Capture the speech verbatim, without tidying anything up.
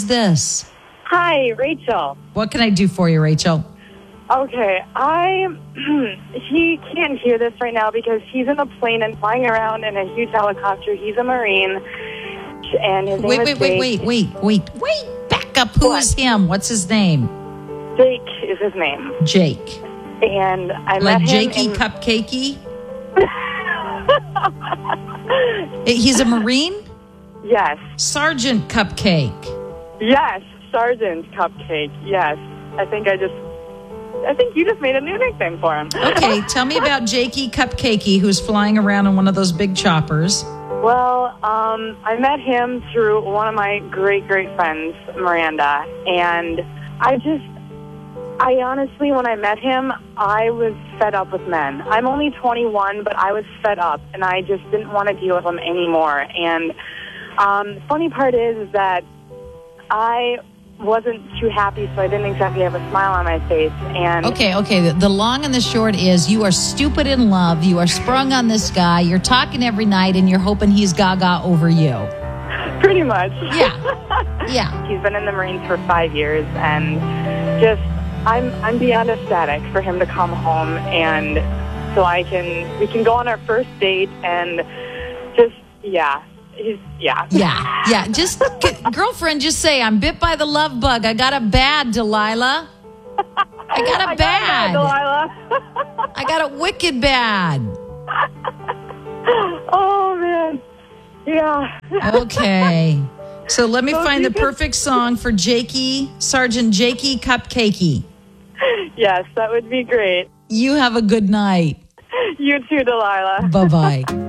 this? Hi, Rachel. What can I do for you, Rachel? Okay, I he can't hear this right now because he's in a plane and flying around in a huge helicopter. He's a Marine, and his Wait, name is wait, wait, Jake. wait, wait, wait, wait. Back up. Who What? is him? What's his name? Jake is his name, Jake. and I Like met him. Jakey in- Cupcakey? He's a Marine? Yes, Sergeant Cupcake. yes, Sergeant Cupcake. Yes, I think I just, I think you just made a new nickname for him. Okay, tell me about Jakey Cupcakey, who's flying around in one of those big choppers. Well, um, I met him through one of my great, great friends, Miranda, and I just, I honestly, when I met him, I was fed up with men. I'm only twenty-one, but I was fed up, and I just didn't want to deal with them anymore. And um, the funny part is, is that I wasn't too happy, so I didn't exactly have a smile on my face. And Okay, okay. The, the long and the short is you are stupid in love. You are sprung on this guy. You're talking every night, and you're hoping he's gaga over you. pretty much. Yeah. Yeah. He's been in the Marines for five years, and just I'm I'm beyond ecstatic for him to come home, and so I can we can go on our first date, and just yeah, he's yeah Yeah. Yeah. Just, girlfriend, just say, I'm bit by the love bug. I got a bad, Delilah. I got a I bad. got it, Delilah. I got a wicked bad. Oh man, yeah. Okay. So let me So find the you can- perfect song for Jakey, Sergeant Jakey Cupcakey. Yes, that would be great. You have a good night. You too, Delilah. Bye-bye.